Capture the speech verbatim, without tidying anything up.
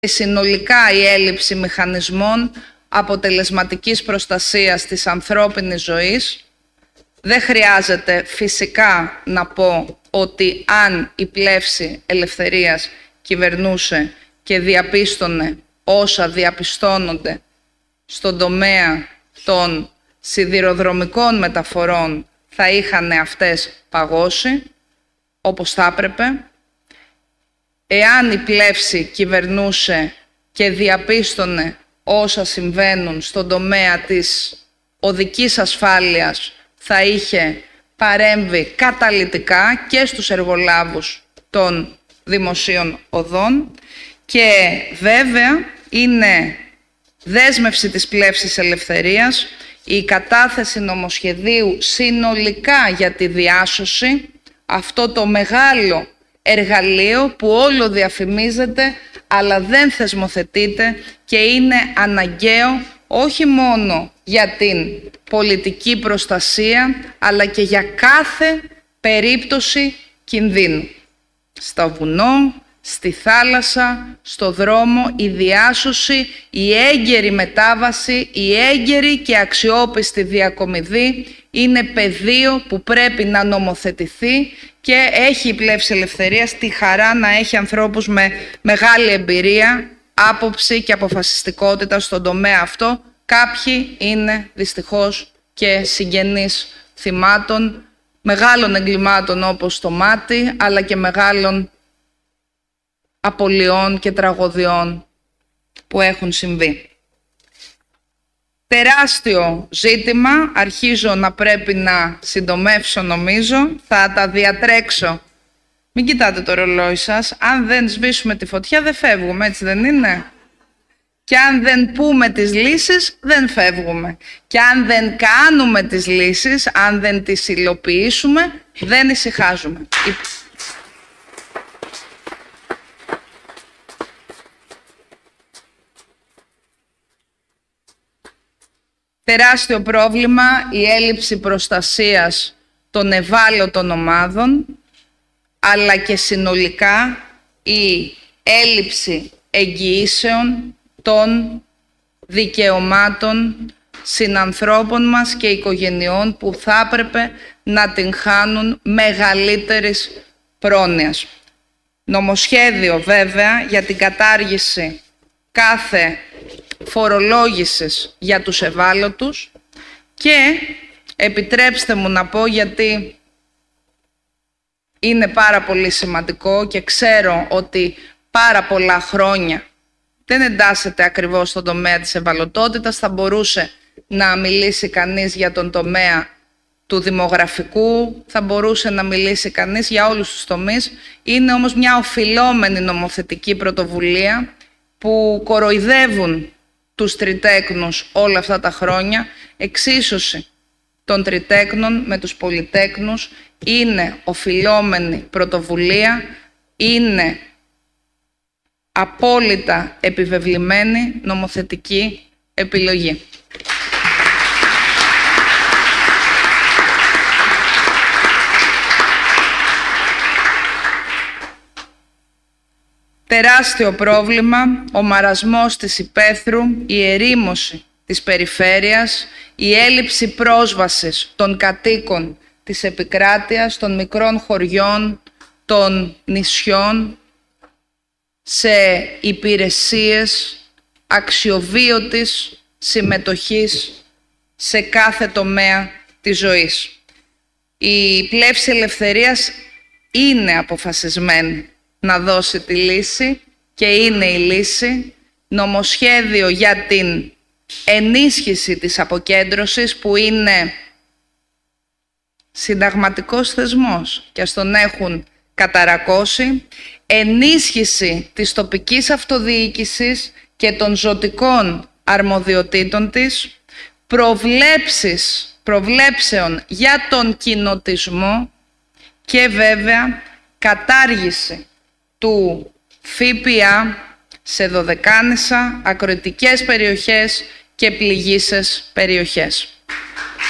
συνολικά η έλλειψη μηχανισμών αποτελεσματικής προστασίας της ανθρώπινης ζωής. Δεν χρειάζεται φυσικά να πω ότι αν η πλεύση ελευθερίας κυβερνούσε και διαπίστωνε όσα διαπιστώνονται στον τομέα των σιδηροδρομικών μεταφορών, θα είχαν αυτές παγώσει όπως θα έπρεπε. Εάν η πλεύση κυβερνούσε και διαπίστωνε όσα συμβαίνουν στον τομέα της οδικής ασφάλειας, θα είχε παρέμβει καταλυτικά και στους εργολάβους των δημοσίων οδών. Και βέβαια είναι δέσμευση της πλεύσης ελευθερίας η κατάθεση νομοσχεδίου συνολικά για τη διάσωση, αυτό το μεγάλο εργαλείο που όλο διαφημίζεται αλλά δεν θεσμοθετείται και είναι αναγκαίο όχι μόνο για την πολιτική προστασία αλλά και για κάθε περίπτωση κινδύνου. Στο βουνό, στη θάλασσα, στο δρόμο, η διάσωση, η έγκαιρη μετάβαση, η έγκαιρη και αξιόπιστη διακομιδή είναι πεδίο που πρέπει να νομοθετηθεί και έχει η πλεύση ελευθερίας τη χαρά να έχει ανθρώπους με μεγάλη εμπειρία, άποψη και αποφασιστικότητα στον τομέα αυτό. Κάποιοι είναι δυστυχώς και συγγενείς θυμάτων μεγάλων εγκλημάτων όπως το μάτι, αλλά και μεγάλων απολειών και τραγωδιών που έχουν συμβεί. Τεράστιο ζήτημα, αρχίζω να πρέπει να συντομεύσω νομίζω, θα τα διατρέξω. Μην κοιτάτε το ρολόι σας, αν δεν σβήσουμε τη φωτιά δεν φεύγουμε, έτσι δεν είναι? Και αν δεν πούμε τις λύσεις δεν φεύγουμε. Και αν δεν κάνουμε τις λύσεις, αν δεν τις υλοποιήσουμε, δεν ησυχάζουμε. Τεράστιο πρόβλημα η έλλειψη προστασίας των ευάλωτων ομάδων, αλλά και συνολικά η έλλειψη εγγυήσεων των δικαιωμάτων συνανθρώπων μας και οικογενειών που θα έπρεπε να την χάνουν μεγαλύτερης πρόνοιας. Νομοσχέδιο βέβαια για την κατάργηση κάθε φορολόγησης για τους ευάλωτους και επιτρέψτε μου να πω, γιατί είναι πάρα πολύ σημαντικό και ξέρω ότι πάρα πολλά χρόνια δεν εντάσσεται ακριβώς στον τομέα της ευαλωτότητας, θα μπορούσε να μιλήσει κανείς για τον τομέα του δημογραφικού, θα μπορούσε να μιλήσει κανείς για όλους τους τομείς. Είναι όμως μια οφειλόμενη νομοθετική πρωτοβουλία που κοροϊδεύουν τους τριτέκνους όλα αυτά τα χρόνια. Εξίσωση των τριτέκνων με τους πολυτέκνους είναι οφειλόμενη πρωτοβουλία, είναι απόλυτα επιβεβλημένη νομοθετική επιλογή. Τεράστιο πρόβλημα, ο μαρασμός της υπαίθρου, η ερήμωση της περιφέρειας, η έλλειψη πρόσβασης των κατοίκων της επικράτειας, των μικρών χωριών, των νησιών, σε υπηρεσίες αξιοβίωτης συμμετοχής σε κάθε τομέα της ζωής. Η πλεύση ελευθερίας είναι αποφασισμένη να δώσει τη λύση και είναι η λύση. Νομοσχέδιο για την ενίσχυση της αποκέντρωσης που είναι συνταγματικός θεσμός και ας τον έχουν καταρακώσει, ενίσχυση της τοπικής αυτοδιοίκησης και των ζωτικών αρμοδιοτήτων της, προβλέψεις, προβλέψεων για τον κοινοτισμό και βέβαια κατάργηση του ΦΠΑ σε δωδεκάνησα, ακροητικές περιοχές και πληγείσες περιοχές.